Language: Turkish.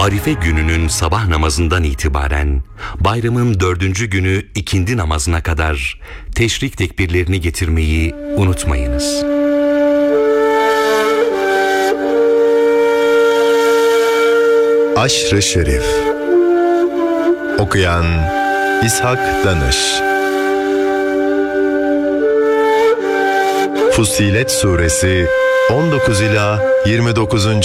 Arife gününün sabah namazından itibaren bayramın 4. günü ikindi namazına kadar teşrik tekbirlerini getirmeyi unutmayınız. Aşr-ı Şerif. Okuyan İshak Danış. Fussilet Suresi 19 ila 29.